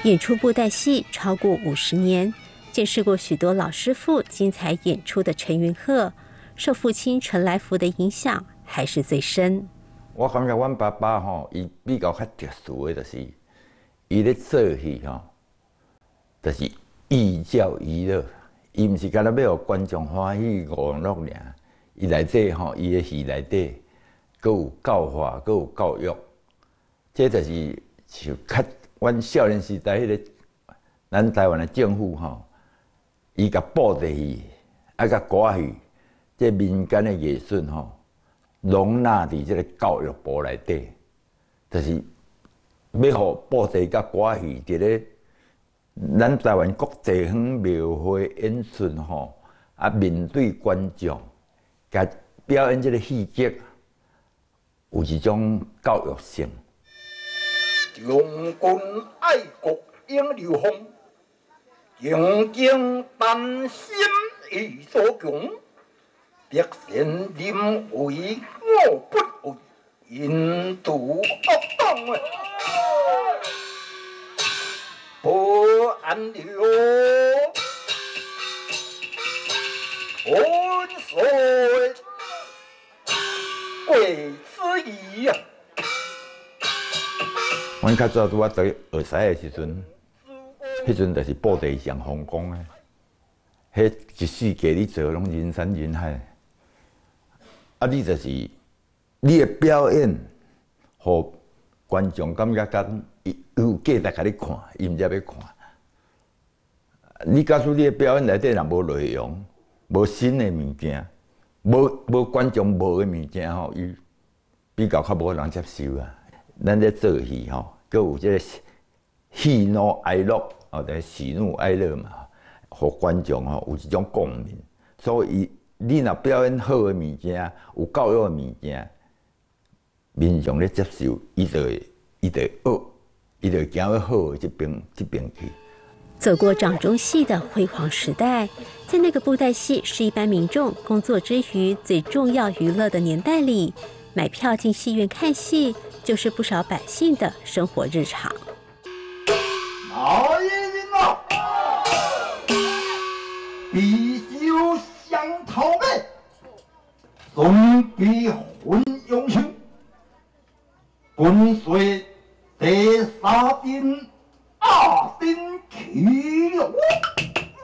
演出布袋戏超过50年，见识过许多老师傅精彩演出的陈云鹤，受父亲陈来福的影响还是最深。 我感觉阮爸爸伊比较较特殊的，就是伊咧做戏就是寓教于乐，伊毋是干那要互观众欢喜娱乐尔，伊内底伊的戏内底，佮有教化，佮有教育，这就是像较阮少年时代迄个咱台湾的政府伊甲布袋戏甲歌仔戏，这民间的艺术容纳伫这个教育部内底，就是要互布袋甲歌仔戏伫咧咱台湾各地方庙会演出面对观众，甲表演这个戏剧有一种教育性。 忠君爱国应流风，精精丹心意所强。必先临危我不危，引渡恶党不安流，浑水贵此意啊！ 阮较早我在学师的时阵，迄阵就是布袋上风光的，迄一世纪你做拢人山人海。啊，你就是你的表演，互观众感觉讲有价值，甲你看，伊毋则要看。你假使你的表演内底若无内容，无新的物件，无观众无的物件伊比较无人接受啊。咱咧做戏佫有这个喜怒哀乐就是喜怒哀乐嘛，互观众有一种共鸣，所以你若表演好的物件，有教育的物件，民众咧接受，伊就会学，伊就会行去好的这边去。 走过掌中戏的辉煌时代，在那个布袋戏是一般民众工作之余最重要娱乐的年代里，买票进戏院看戏，就是不少百姓的生活日常。 哪一人啊？必修相讨美，总比混用情。本岁第3दिन